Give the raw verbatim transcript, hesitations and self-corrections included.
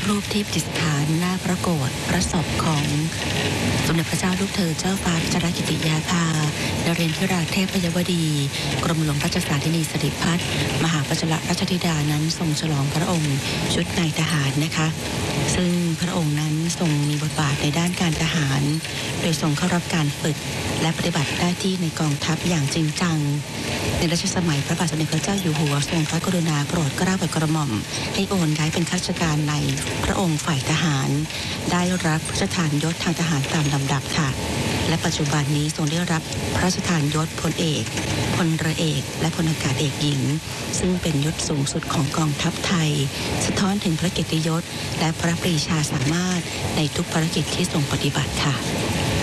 รูปที่ประดิษฐานหน้าพระโกฐพระศพของสมเด็จพระเจ้าลูกเธอเจ้าฟ้าพัชรกิติยาภานเรนทิราเทพยวดีกรมหลวงราชสาธินีสิริพัฒน์มหาพัชรราชธิดานั้นทรงฉลองพระองค์ชุดนายทหารนะคะซึ่งพระองค์นั้นทรงมีบทบาทในด้านการทหารโดยทรงเข้ารับการฝึกและปฏิบัติหน้าที่ในกองทัพอย่างจริงจังในรัชสมัยพระบาทสมเด็จพระเจ้าอยู่หัวทรงพระกรุณาโปรดเกล้าโปรดกระหม่อมให้โอนย้ายเป็นข้าราชการในพระองค์ฝ่ายทหารได้รับพระราชทานยศทางทหารตามลำดับค่ะและปัจจุบันนี้ทรงได้รับพระราชทานยศพลเอกพลเรือเอกและพลอากาศเอกหญิงซึ่งเป็นยศสูงสุดของกองทัพไทยสะท้อนถึงพระเกียรติยศและพระปรีชาสามารถในทุกภารกิจที่ทรงปฏิบัติค่ะ